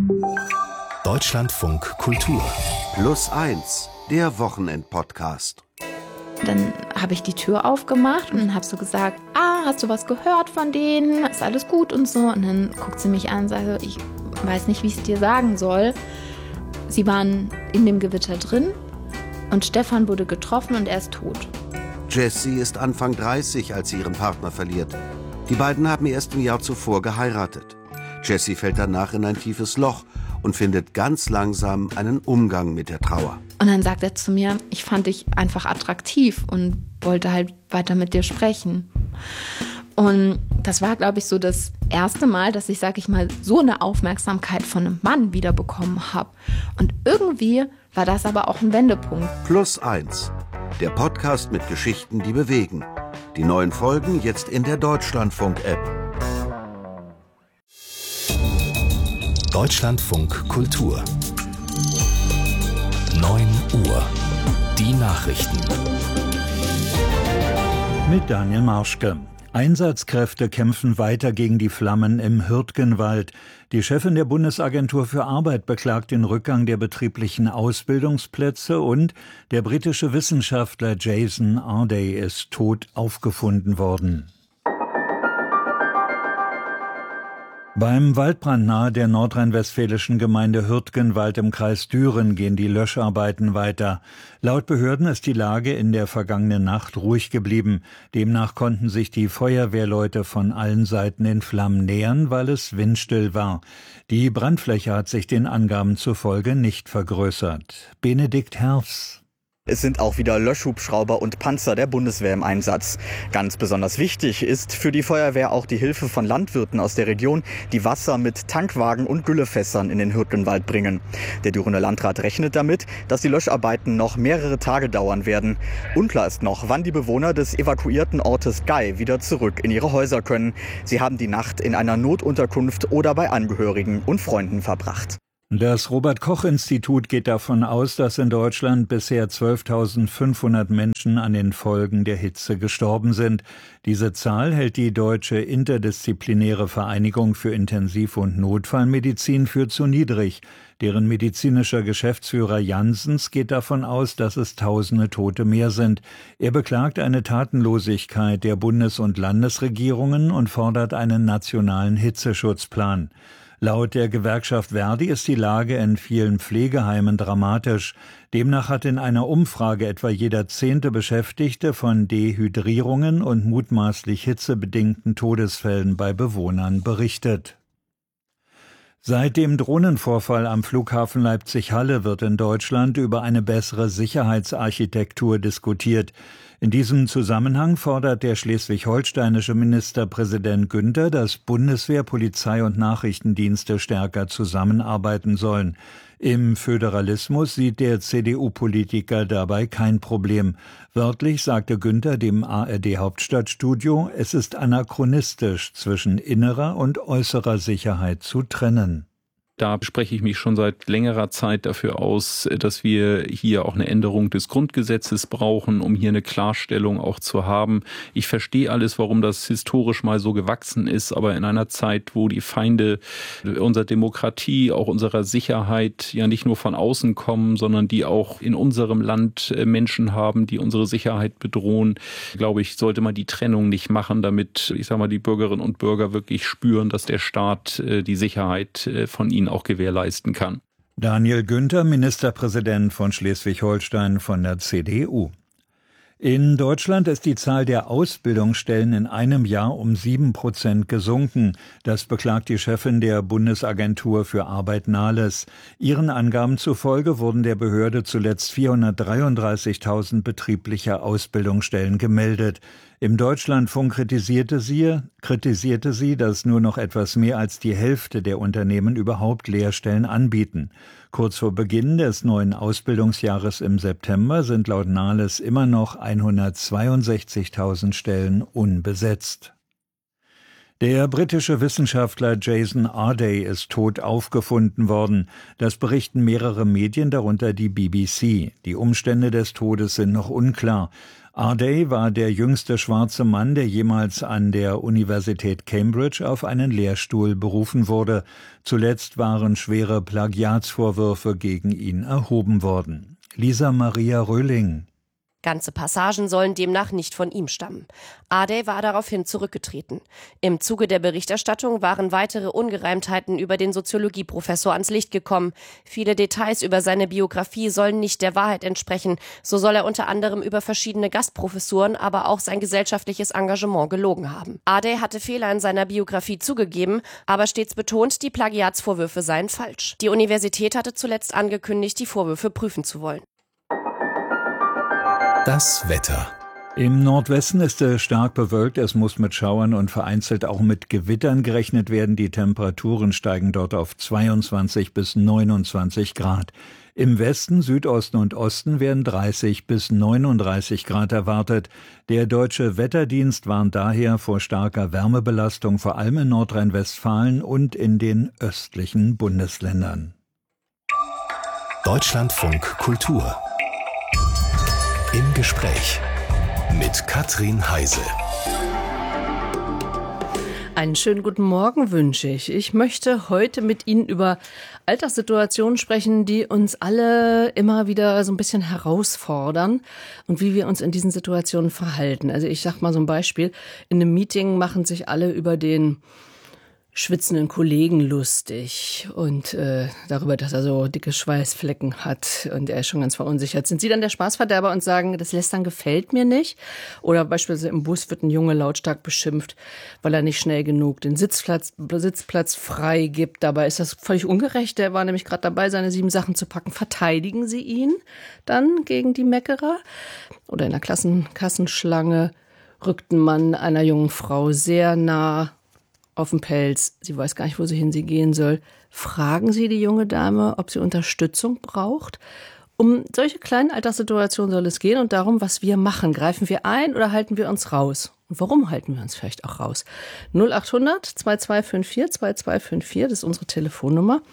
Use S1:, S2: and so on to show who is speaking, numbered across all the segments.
S1: Deutschlandfunk Kultur
S2: +1, der Wochenend-Podcast.
S3: Dann habe ich die Tür aufgemacht und habe so gesagt, hast du was gehört von denen? Ist alles gut und so? Und dann guckt sie mich an und sagt, ich weiß nicht, wie ich es dir sagen soll. Sie waren in dem Gewitter drin und Stefan wurde getroffen und er ist tot.
S2: Jessie ist Anfang 30, als sie ihren Partner verliert. Die beiden haben erst im Jahr zuvor geheiratet. Jessie fällt danach in ein tiefes Loch und findet ganz langsam einen Umgang mit der Trauer.
S3: Und dann sagt er zu mir, ich fand dich einfach attraktiv und wollte halt weiter mit dir sprechen. Und das war, glaube ich, so das erste Mal, dass ich, sag ich mal, so eine Aufmerksamkeit von einem Mann wiederbekommen habe. Und irgendwie war das aber auch ein Wendepunkt.
S2: +1, der Podcast mit Geschichten, die bewegen. Die neuen Folgen jetzt in der Deutschlandfunk-App.
S1: Deutschlandfunk Kultur 9 Uhr. Die Nachrichten.
S4: Mit Daniel Marschke. Einsatzkräfte kämpfen weiter gegen die Flammen im Hürtgenwald. Die Chefin der Bundesagentur für Arbeit beklagt den Rückgang der betrieblichen Ausbildungsplätze und der britische Wissenschaftler Jason Arday ist tot aufgefunden worden. Beim Waldbrand nahe der nordrhein-westfälischen Gemeinde Hürtgenwald im Kreis Düren gehen die Löscharbeiten weiter. Laut Behörden ist die Lage in der vergangenen Nacht ruhig geblieben. Demnach konnten sich die Feuerwehrleute von allen Seiten den Flammen nähern, weil es windstill war. Die Brandfläche hat sich den Angaben zufolge nicht vergrößert. Benedikt Herfs.
S5: Es sind auch wieder Löschhubschrauber und Panzer der Bundeswehr im Einsatz. Ganz besonders wichtig ist für die Feuerwehr auch die Hilfe von Landwirten aus der Region, die Wasser mit Tankwagen und Güllefässern in den Hürtgenwald bringen. Der Dürener Landrat rechnet damit, dass die Löscharbeiten noch mehrere Tage dauern werden. Unklar ist noch, wann die Bewohner des evakuierten Ortes Gei wieder zurück in ihre Häuser können. Sie haben die Nacht in einer Notunterkunft oder bei Angehörigen und Freunden verbracht.
S4: Das Robert-Koch-Institut geht davon aus, dass in Deutschland bisher 12.500 Menschen an den Folgen der Hitze gestorben sind. Diese Zahl hält die Deutsche Interdisziplinäre Vereinigung für Intensiv- und Notfallmedizin für zu niedrig. Deren medizinischer Geschäftsführer Janssens geht davon aus, dass es tausende Tote mehr sind. Er beklagt eine Tatenlosigkeit der Bundes- und Landesregierungen und fordert einen nationalen Hitzeschutzplan. Laut der Gewerkschaft Verdi ist die Lage in vielen Pflegeheimen dramatisch. Demnach hat in einer Umfrage etwa jeder 10. Beschäftigte von Dehydrierungen und mutmaßlich hitzebedingten Todesfällen bei Bewohnern berichtet. Seit dem Drohnenvorfall am Flughafen Leipzig-Halle wird in Deutschland über eine bessere Sicherheitsarchitektur diskutiert. In diesem Zusammenhang fordert der schleswig-holsteinische Ministerpräsident Günther, dass Bundeswehr, Polizei und Nachrichtendienste stärker zusammenarbeiten sollen. Im Föderalismus sieht der CDU-Politiker dabei kein Problem. Wörtlich sagte Günther dem ARD-Hauptstadtstudio, es ist anachronistisch, zwischen innerer und äußerer Sicherheit zu trennen.
S6: Da spreche ich mich schon seit längerer Zeit dafür aus, dass wir hier auch eine Änderung des Grundgesetzes brauchen, um hier eine Klarstellung auch zu haben. Ich verstehe alles, warum das historisch mal so gewachsen ist, aber in einer Zeit, wo die Feinde unserer Demokratie, auch unserer Sicherheit ja nicht nur von außen kommen, sondern die auch in unserem Land Menschen haben, die unsere Sicherheit bedrohen, glaube ich, sollte man die Trennung nicht machen, damit, die Bürgerinnen und Bürger wirklich spüren, dass der Staat die Sicherheit von ihnen auch gewährleisten kann.
S4: Daniel Günther, Ministerpräsident von Schleswig-Holstein von der CDU. In Deutschland ist die Zahl der Ausbildungsstellen in einem Jahr um 7% gesunken. Das beklagt die Chefin der Bundesagentur für Arbeit Nahles. Ihren Angaben zufolge wurden der Behörde zuletzt 433.000 betriebliche Ausbildungsstellen gemeldet. Im Deutschlandfunk kritisierte sie, dass nur noch etwas mehr als die Hälfte der Unternehmen überhaupt Lehrstellen anbieten. Kurz vor Beginn des neuen Ausbildungsjahres im September sind laut Nahles immer noch 162.000 Stellen unbesetzt. Der britische Wissenschaftler Jason Arday ist tot aufgefunden worden. Das berichten mehrere Medien, darunter die BBC. Die Umstände des Todes sind noch unklar. Ardey war der jüngste schwarze Mann, der jemals an der Universität Cambridge auf einen Lehrstuhl berufen wurde. Zuletzt waren schwere Plagiatsvorwürfe gegen ihn erhoben worden. Lisa Maria Röhling.
S7: Ganze Passagen sollen demnach nicht von ihm stammen. Ardey war daraufhin zurückgetreten. Im Zuge der Berichterstattung waren weitere Ungereimtheiten über den Soziologieprofessor ans Licht gekommen. Viele Details über seine Biografie sollen nicht der Wahrheit entsprechen. So soll er unter anderem über verschiedene Gastprofessuren, aber auch sein gesellschaftliches Engagement gelogen haben. Ardey hatte Fehler in seiner Biografie zugegeben, aber stets betont, die Plagiatsvorwürfe seien falsch. Die Universität hatte zuletzt angekündigt, die Vorwürfe prüfen zu wollen.
S1: Das Wetter.
S4: Im Nordwesten ist es stark bewölkt, es muss mit Schauern und vereinzelt auch mit Gewittern gerechnet werden. Die Temperaturen steigen dort auf 22 bis 29 Grad. Im Westen, Südosten und Osten werden 30 bis 39 Grad erwartet. Der Deutsche Wetterdienst warnt daher vor starker Wärmebelastung, vor allem in Nordrhein-Westfalen und in den östlichen Bundesländern.
S1: Deutschlandfunk Kultur. Im Gespräch mit Katrin Heise.
S8: Einen schönen guten Morgen wünsche ich. Ich möchte heute mit Ihnen über Alltagssituationen sprechen, die uns alle immer wieder so ein bisschen herausfordern und wie wir uns in diesen Situationen verhalten. Also ich sag mal so ein Beispiel. In einem Meeting machen sich alle über den schwitzenden Kollegen lustig und darüber, dass er so dicke Schweißflecken hat und er ist schon ganz verunsichert. Sind Sie dann der Spaßverderber und sagen, das Lästern gefällt mir nicht? Oder beispielsweise im Bus wird ein Junge lautstark beschimpft, weil er nicht schnell genug den Sitzplatz frei gibt. Dabei ist das völlig ungerecht. Der war nämlich gerade dabei, seine 7 Sachen zu packen. Verteidigen Sie ihn dann gegen die Meckerer? Oder in der Kassenschlange rückt ein Mann einer jungen Frau sehr nah auf den Pelz. Sie weiß gar nicht, wo sie gehen soll. Fragen Sie die junge Dame, ob sie Unterstützung braucht. Um solche kleinen Alltagssituationen soll es gehen und darum, was wir machen. Greifen wir ein oder halten wir uns raus? Und warum halten wir uns vielleicht auch raus? 0800 2254 2254, das ist unsere Telefonnummer.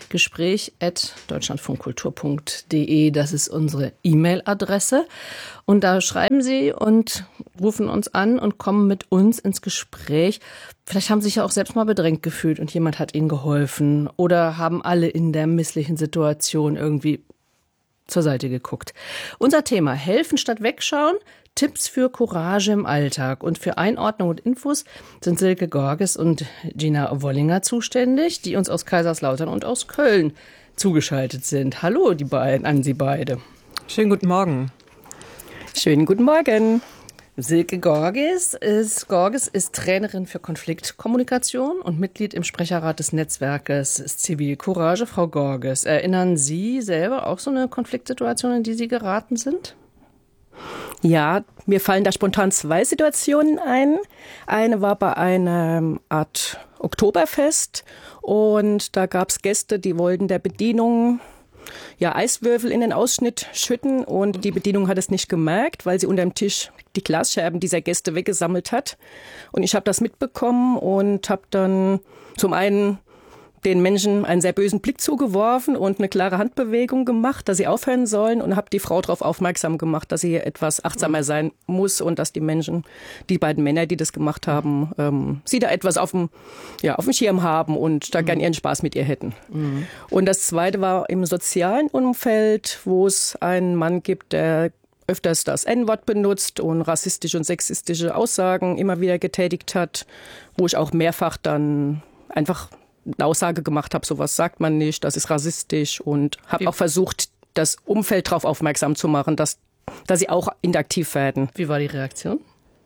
S8: Gespräch@deutschlandfunkkultur.de, das ist unsere E-Mail-Adresse. Und da schreiben Sie und rufen uns an und kommen mit uns ins Gespräch. Vielleicht haben Sie sich ja auch selbst mal bedrängt gefühlt und jemand hat Ihnen geholfen. Oder haben alle in der misslichen Situation irgendwie zur Seite geguckt. Unser Thema: Helfen statt Wegschauen. Tipps für Courage im Alltag. Und für Einordnung und Infos sind Silke Gorges und Gina Wollinger zuständig, die uns aus Kaiserslautern und aus Köln zugeschaltet sind. Hallo an Sie beide.
S9: Schönen guten Morgen.
S8: Schönen guten Morgen. Silke Gorges ist Trainerin für Konfliktkommunikation und Mitglied im Sprecherrat des Netzwerkes Zivilcourage. Frau Gorges, erinnern Sie selber auch so eine Konfliktsituation, in die Sie geraten sind?
S9: Ja, mir fallen da spontan 2 Situationen ein. Eine war bei einer Art Oktoberfest und da gab es Gäste, die wollten der Bedienung Eiswürfel in den Ausschnitt schütten und die Bedienung hat es nicht gemerkt, weil sie unterm Tisch die Glasscherben dieser Gäste weggesammelt hat. Und ich habe das mitbekommen und habe dann zum einen den Menschen einen sehr bösen Blick zugeworfen und eine klare Handbewegung gemacht, dass sie aufhören sollen, und habe die Frau darauf aufmerksam gemacht, dass sie etwas achtsamer sein muss und dass die Menschen, die beiden Männer, die das gemacht haben, sie da etwas auf dem Schirm haben und da gern ihren Spaß mit ihr hätten. Mhm. Und das Zweite war im sozialen Umfeld, wo es einen Mann gibt, der öfters das N-Wort benutzt und rassistische und sexistische Aussagen immer wieder getätigt hat, wo ich auch mehrfach dann einfach eine Aussage gemacht habe, sowas sagt man nicht, das ist rassistisch, und habe auch versucht, das Umfeld darauf aufmerksam zu machen, dass sie auch interaktiv werden.
S8: Wie war die Reaktion?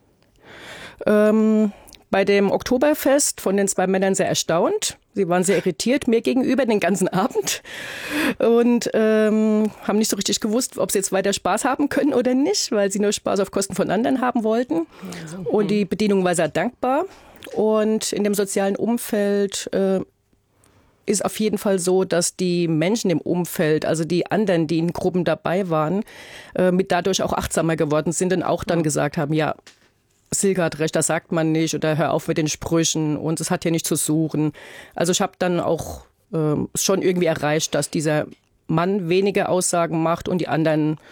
S9: Bei dem Oktoberfest von den 2 Männern sehr erstaunt. Sie waren sehr irritiert mir gegenüber den ganzen Abend und haben nicht so richtig gewusst, ob sie jetzt weiter Spaß haben können oder nicht, weil sie nur Spaß auf Kosten von anderen haben wollten. Und die Bedienung war sehr dankbar. Und in dem sozialen Umfeld ist auf jeden Fall so, dass die Menschen im Umfeld, also die anderen, die in Gruppen dabei waren, mit dadurch auch achtsamer geworden sind und auch dann gesagt haben, ja, Silke hat recht, das sagt man nicht, oder hör auf mit den Sprüchen und es hat hier nichts zu suchen. Also ich habe dann auch schon irgendwie erreicht, dass dieser Mann weniger Aussagen macht und die anderen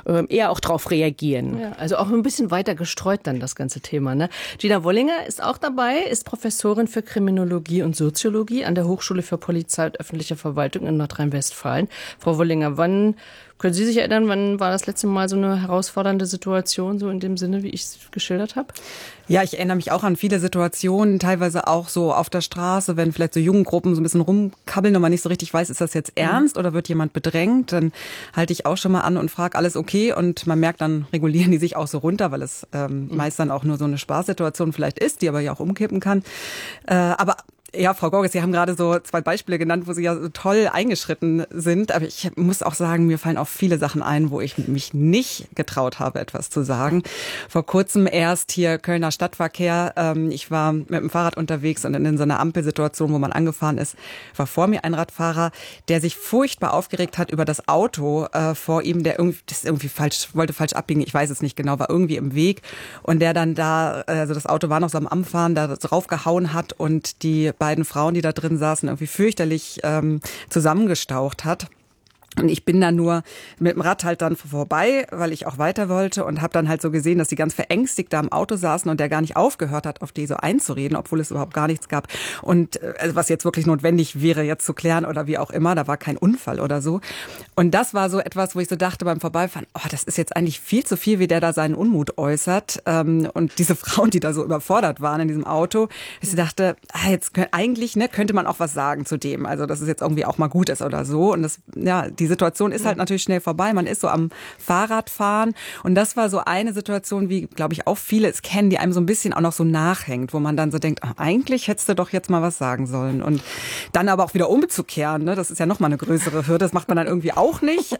S9: eher auch drauf reagieren.
S8: Ja, also auch ein bisschen weiter gestreut dann das ganze Thema. Ne? Gina Wollinger ist auch dabei, ist Professorin für Kriminologie und Soziologie an der Hochschule für Polizei und öffentliche Verwaltung in Nordrhein-Westfalen. Frau Wollinger, können Sie sich erinnern, wann war das letzte Mal so eine herausfordernde Situation, so in dem Sinne, wie ich es geschildert habe?
S10: Ja, ich erinnere mich auch an viele Situationen, teilweise auch so auf der Straße, wenn vielleicht so Jugendgruppen so ein bisschen rumkabbeln und man nicht so richtig weiß, ist das jetzt ernst oder wird jemand bedrängt, dann halte ich auch schon mal an und frage, alles okay? Und man merkt, dann regulieren die sich auch so runter, weil es meist dann auch nur so eine Spaßsituation vielleicht ist, die aber ja auch umkippen kann. Aber ja, Frau Gorges, Sie haben gerade so 2 Beispiele genannt, wo Sie ja so toll eingeschritten sind. Aber ich muss auch sagen, mir fallen auch viele Sachen ein, wo ich mich nicht getraut habe, etwas zu sagen. Vor kurzem erst hier Kölner Stadtverkehr. Ich war mit dem Fahrrad unterwegs und in so einer Ampelsituation, wo man angefahren ist, war vor mir ein Radfahrer, der sich furchtbar aufgeregt hat über das Auto vor ihm, der irgendwie wollte falsch abbiegen. Ich weiß es nicht genau, war irgendwie im Weg. Und der dann also das Auto war noch so am Anfahren, da draufgehauen hat und die beiden Frauen, die da drin saßen, irgendwie fürchterlich zusammengestaucht hat. Und ich bin dann nur mit dem Rad halt dann vorbei, weil ich auch weiter wollte und habe dann halt so gesehen, dass die ganz verängstigt da im Auto saßen und der gar nicht aufgehört hat, auf die so einzureden, obwohl es überhaupt gar nichts gab. Und was jetzt wirklich notwendig wäre, jetzt zu klären oder wie auch immer, da war kein Unfall oder so. Und das war so etwas, wo ich so dachte beim Vorbeifahren, das ist jetzt eigentlich viel zu viel, wie der da seinen Unmut äußert. Und diese Frauen, die da so überfordert waren in diesem Auto, ich dachte, jetzt könnte man auch was sagen zu dem. Also, dass es jetzt irgendwie auch mal gut ist oder so. Und die Situation ist halt natürlich schnell vorbei. Man ist so am Fahrradfahren. Und das war so eine Situation, wie, glaube ich, auch viele es kennen, die einem so ein bisschen auch noch so nachhängt, wo man dann so denkt, eigentlich hättest du doch jetzt mal was sagen sollen. Und dann aber auch wieder umzukehren, ne? Das ist ja noch mal eine größere Hürde. Das macht man dann irgendwie auch nicht.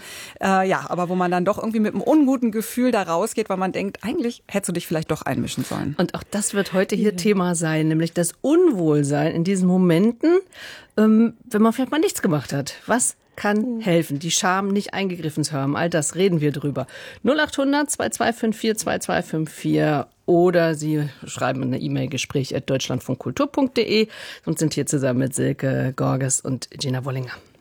S10: Aber wo man dann doch irgendwie mit einem unguten Gefühl da rausgeht, weil man denkt, eigentlich hättest du dich vielleicht doch einmischen sollen.
S8: Und auch das wird heute hier Thema sein, nämlich das Unwohlsein in diesen Momenten, wenn man vielleicht mal nichts gemacht hat. Was kann helfen, die Scham nicht eingegriffen zu haben. All das reden wir drüber. 0800 2254 2254 oder Sie schreiben eine E-Mail gespräch@deutschlandfunkkultur.de und sind hier zusammen mit Silke Gorges und Gina Wollinger.